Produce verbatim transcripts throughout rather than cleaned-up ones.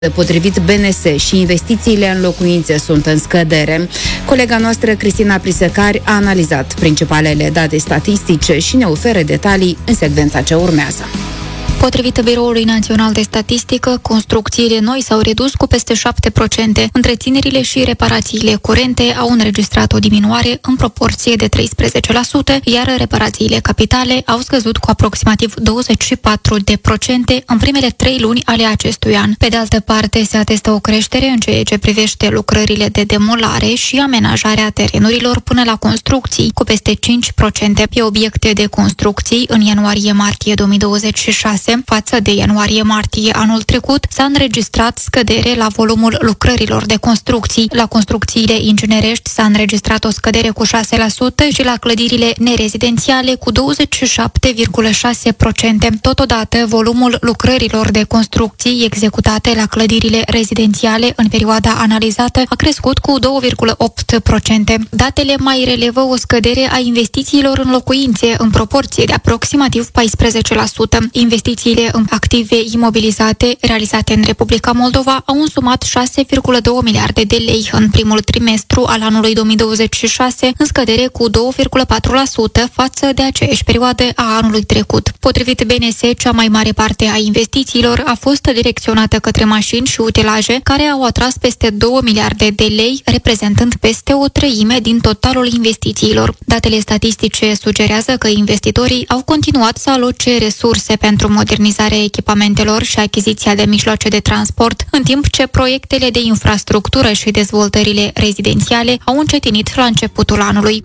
Potrivit B N S, și investițiile în locuințe sunt în scădere. Colega noastră, Cristina Prisăcari, a analizat principalele date statistice și ne oferă detalii în secvența ce urmează. Potrivit Biroului Național de Statistică, construcțiile noi s-au redus cu peste șapte la sută. Întreținerile și reparațiile curente au înregistrat o diminuare în proporție de treisprezece la sută, iar reparațiile capitale au scăzut cu aproximativ douăzeci și patru la sută în primele trei luni ale acestui an. Pe de altă parte, se atestă o creștere în ceea ce privește lucrările de demolare și amenajarea terenurilor până la construcții, cu peste cinci la sută pe obiecte de construcții în ianuarie-martie două mii douăzeci și șase. Față de ianuarie-martie anul trecut, s-a înregistrat scădere la volumul lucrărilor de construcții. La construcțiile inginerești s-a înregistrat o scădere cu șase la sută și la clădirile nerezidențiale cu douăzeci și șapte virgulă șase la sută. Totodată, volumul lucrărilor de construcții executate la clădirile rezidențiale în perioada analizată a crescut cu doi virgulă opt la sută. Datele mai relevă o scădere a investițiilor în locuințe în proporție de aproximativ paisprezece la sută. Investițiile în active imobilizate realizate în Republica Moldova au însumat șase virgulă doi miliarde de lei în primul trimestru al anului două mii douăzeci și șase, în scădere cu doi virgulă patru la sută față de aceeași perioadă a anului trecut. Potrivit B N S, cea mai mare parte a investițiilor a fost direcționată către mașini și utilaje, care au atras peste două miliarde de lei, reprezentând peste o treime din totalul investițiilor. Datele statistice sugerează că investitorii au continuat să aloce resurse pentru modernizarea echipamentelor și achiziția de mijloace de transport, în timp ce proiectele de infrastructură și dezvoltările rezidențiale au încetinit la începutul anului.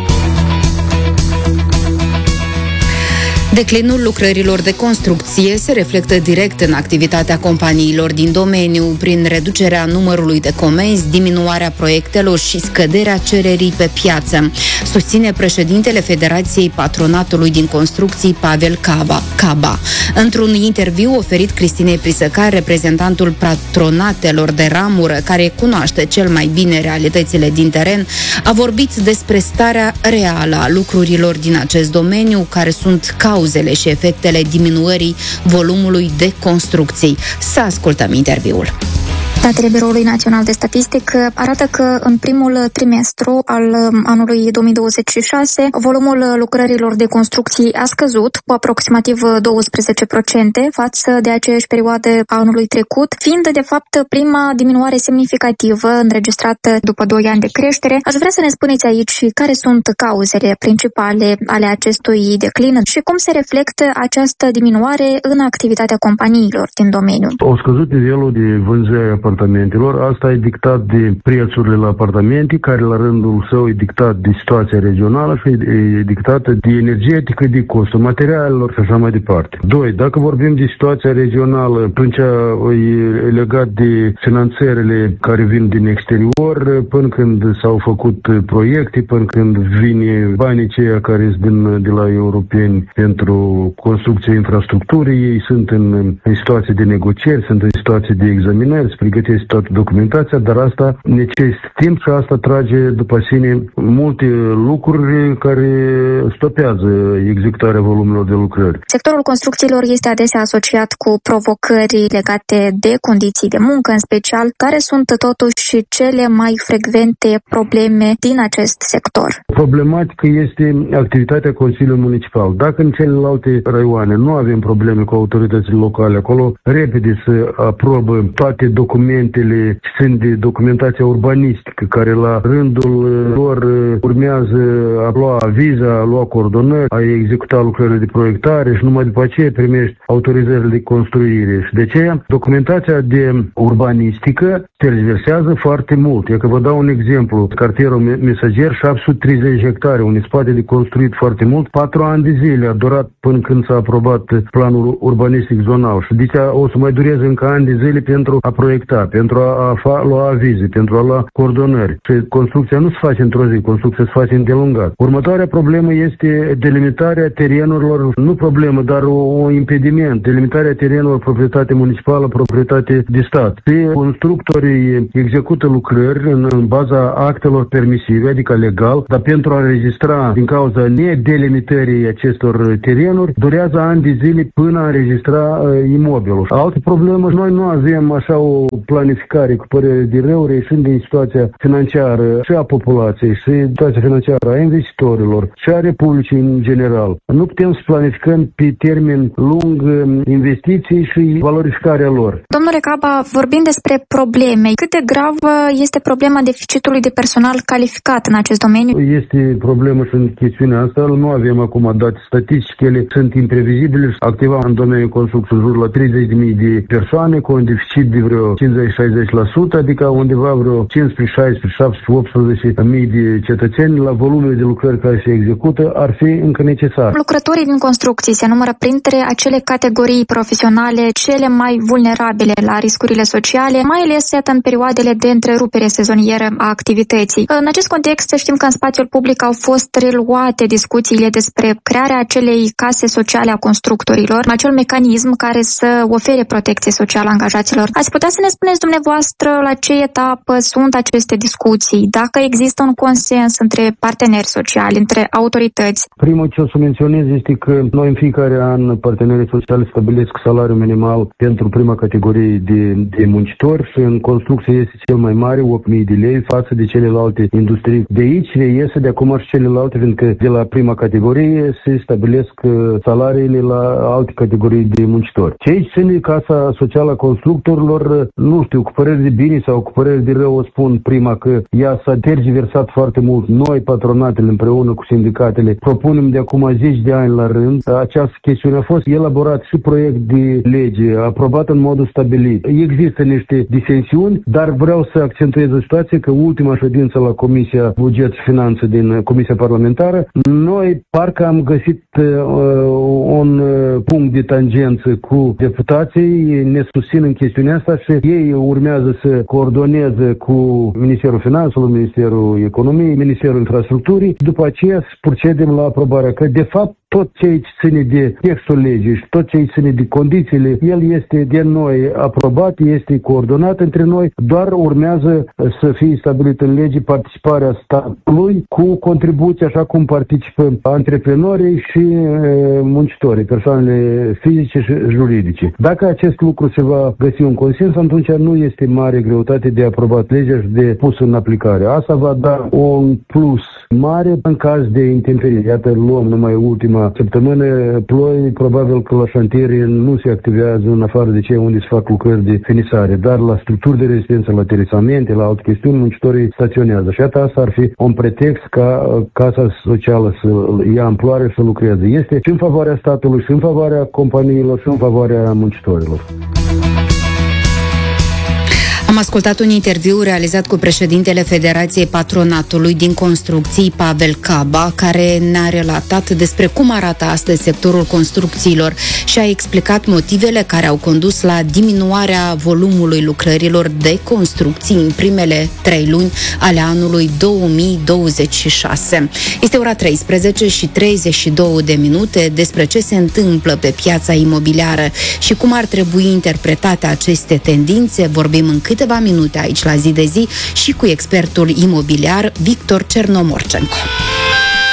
Declinul lucrărilor de construcție se reflectă direct în activitatea companiilor din domeniu, prin reducerea numărului de comenzi, diminuarea proiectelor și scăderea cererii pe piață, susține președintele Federației Patronatului din Construcții, Pavel Caba. Caba. Într-un interviu oferit Cristinei Prisăcari, reprezentantul patronatelor de ramură, care cunoaște cel mai bine realitățile din teren, a vorbit despre starea reală a lucrurilor din acest domeniu, care sunt cauzele și efectele diminuării volumului de construcții. Să ascultăm interviul. Datele Biroului Național de Statistică arată că în primul trimestru al anului două mii douăzeci și șase, volumul lucrărilor de construcții a scăzut cu aproximativ douăsprezece la sută față de aceeași perioadă a anului trecut, fiind de fapt prima diminuare semnificativă înregistrată după doi ani de creștere. Aș vrea să ne spuneți aici care sunt cauzele principale ale acestui declin și cum se reflectă această diminuare în activitatea companiilor din domeniu. Au scăzut nivelul de vânzare apartamentelor. Asta e dictat de prețurile la apartamente, care la rândul său e dictat de situația regională și e dictată de energetică, de costul materialelor și așa mai departe. Doi, dacă vorbim de situația regională, atunci e legat de finanțările care vin din exterior, până când s-au făcut proiecte, până când vine banii ceia care sunt din, de la europeni pentru construcția infrastructurii, ei sunt în, în situație de negocieri, sunt în situație de examinări, pregătesc toată documentația, dar asta necesită timp și asta trage după sine multe lucruri care stopează executarea volumelor de lucrări. Sectorul construcțiilor este adesea asociat cu provocări legate de condiții de muncă, în special, care sunt totuși cele mai frecvente probleme din acest sector. Problematică este activitatea Consiliului Municipal. Dacă în celelalte raioane nu avem probleme cu autoritățile locale, acolo repede se aprobă toate documentele, sunt de documentația urbanistică, care la rândul lor urmează a lua aviza, a lua coordonări, a executa lucrările de proiectare și numai după aceea primești autorizările de construire. Și de aceea, documentația de urbanistică tergiversează foarte mult. Eu că vă dau un exemplu. Cartierul Mesager, șapte sute treizeci hectare, un spate de construit foarte mult, patru ani de zile a durat până când s-a aprobat planul urbanistic zonal. Și de aceea o să mai dureze încă ani de zile pentru a proiecta. discuta, pentru a, a fa, lua avize, pentru a lua coordonări. Și construcția nu se face într-o zi, construcția se face îndelungat. Următoarea problemă este delimitarea terenurilor, nu problemă, dar o, o impediment, delimitarea terenurilor proprietate municipală, proprietate de stat. Și constructorii execută lucrări în, în baza actelor permisive, adică legal, dar pentru a înregistra din cauza nedelimitării acestor terenuri, durează ani de zile până a înregistra uh, imobilul. Altă problemă, noi nu avem așa o planificare cu părere de rău, reieșind din situația financiară și a populației, și situația financiară a investitorilor și a Republicii în general. Nu putem să planificăm pe termen lung investiții și valorificarea lor. Domnule Caba, vorbind despre probleme, cât de gravă este problema deficitului de personal calificat în acest domeniu? Este problemă și în chestiunea asta. Nu avem acum date statistice, ele sunt imprevizibile. Activa în domeniul construcției în jur la treizeci de mii de persoane cu un deficit de vreo cincizeci șaizeci la sută, adică undeva vreo cincisprezece, șaisprezece, șaptesprezece, optsprezece mii de cetățeni la volumele de lucrări care se execută ar fi încă necesar. Lucrătorii din construcții se numără printre acele categorii profesionale cele mai vulnerabile la riscurile sociale, mai ales iată în perioadele de întrerupere sezonieră a activității. În acest context, să știm că în spațiul public au fost reluate discuțiile despre crearea acelei case sociale a constructorilor, acel mecanism care să ofere protecție socială angajaților. Ați putea să ne spuneți dumneavoastră la ce etapă sunt aceste discuții, dacă există un consens între parteneri sociali, între autorități? Primul ce o să menționez este că noi în fiecare an partenerii sociali stabilesc salariul minimal pentru prima categorie de, de muncitori și în construcție este cel mai mare, opt mii de lei, față de celelalte industrii. De aici reiese de acum și celelalte, pentru că de la prima categorie se stabilesc salariile la alte categorii de muncitori. Ce aici ține Casa Socială a Constructorilor, nu știu, cu păreri de bine sau cu păreri de rău o spun prima că ea s-a tergiversat foarte mult. Noi, patronatele, împreună cu sindicatele, propunem de acum zeci de ani la rând. Această chestiune a fost elaborat și proiect de lege, aprobat în modul stabilit. Există niște disensiuni, dar vreau să accentuez o situație că ultima ședință la Comisia Buget și Finanțe din Comisia Parlamentară, noi parcă am găsit uh, un uh, punct de tangență cu deputații, ne susțin în chestiunea asta și ei urmează să coordoneze cu Ministerul Finanțelor, Ministerul Economiei, Ministerul Infrastructurii, după aceea să procedem la aprobarea, că de fapt tot ce aici ține de textul legii și tot ce aici ține de condițiile, el este de noi aprobat, este coordonat între noi, doar urmează să fie stabilit în lege participarea statului cu contribuție, așa cum participă antreprenorii și e, muncitorii, persoanele fizice și juridice. Dacă acest lucru se va găsi un consens, atunci nu este mare greutate de aprobat legea și de pus în aplicare. Asta va da un plus mare în caz de intemperie. Iată, luăm numai ultima săptămână ploi, probabil că la șantiere nu se activează în afară de cei unde se fac lucrări de finisare, dar la structuri de rezistență, la teresamente, la alte chestiuni, muncitorii staționează. Și asta ar fi un pretext ca Casa Socială să ia amploare și să lucreze. Este și în favoarea statului, și în favoarea companiilor, și în favoarea muncitorilor. Am ascultat un interviu realizat cu președintele Federației Patronatului din Construcții, Pavel Caba, care ne-a relatat despre cum arată astăzi sectorul construcțiilor și a explicat motivele care au condus la diminuarea volumului lucrărilor de construcții în primele trei luni ale anului două mii douăzeci și șase. Este ora treisprezece și treizeci și două de minute. Despre ce se întâmplă pe piața imobiliară și cum ar trebui interpretate aceste tendințe vorbim în câteva minute aici la Zi de Zi și cu expertul imobiliar Victor Cernomorcenco.